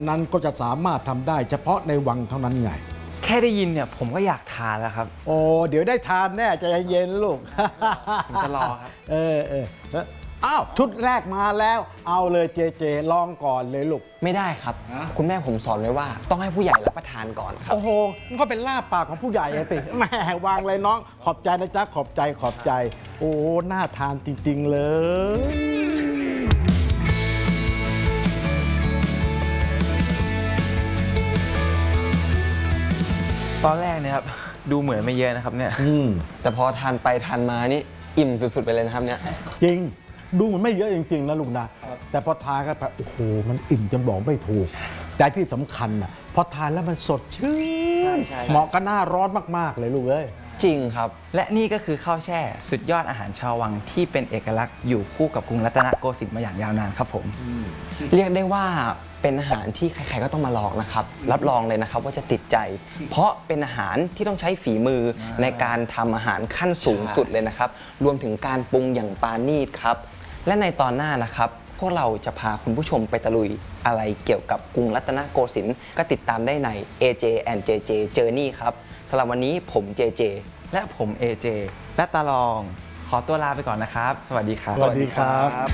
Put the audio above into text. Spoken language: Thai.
นั้นก็จะสามารถทำได้เฉพาะในวังเท่านั้นไงแค่ได้ยินเนี่ยผมก็อยากทานแล้วครับโอ้เดี๋ยวได้ทานแน่ใจเย็นลูกผมจะรอครับอ้าวชุดแรกมาแล้วเอาเลยเจลองก่อนเลยลูกไม่ได้ครับคุณแม่ผมสอนไว้ว่าต้องให้ผู้ใหญ่รับประทานก่อนครับโอ้โหมันก็เป็นลาบปากของผู้ใหญ่สิแหมวางเลยน้องขอบใจนะจ๊ะขอบใจโอ้น่าทานจริงๆเลยตอนแรกเนี่ยครับดูเหมือนไม่เยอะนะครับเนี่ยแต่พอทานไปทานมานี่อิ่มสุดๆไปเลยนะครับเนี่ยจริงดูมันไม่เยอะจริงๆนะลูกนะแต่พอทานกันไปโอ้โหมันอิ่มจนบอกไม่ถูกแต่ที่สำคัญน่ะพอทานแล้วมันสดชื่นเหมาะกับหน้าร้อนมากๆเลยลูกเอ้ยจริงครับและนี่ก็คือข้าวแช่สุดยอดอาหารชาววังที่เป็นเอกลักษณ์อยู่คู่กับกรุงรัตนโกสินทร์มาอย่างยาวนานครับผมเรียกได้ว่าเป็นอาหารที่ใครๆก็ต้องมาลองนะครับรับรองเลยนะครับว่าจะติดใจเพราะเป็นอาหารที่ต้องใช้ฝีมือในการทำอาหารขั้นสูงสุดเลยนะครับรวมถึงการปรุงอย่างปราณีตครับและในตอนหน้านะครับพวกเราจะพาคุณผู้ชมไปตะลุยอะไรเกี่ยวกับกรุงรัตนโกสินทร์ก็ติดตามได้ใน AJ and JJ Journey ครับสำหรับวันนี้ผม JJ และผม AJ และตาลองขอตัวลาไปก่อนนะครับสวัสดีครับสวัสดีครับ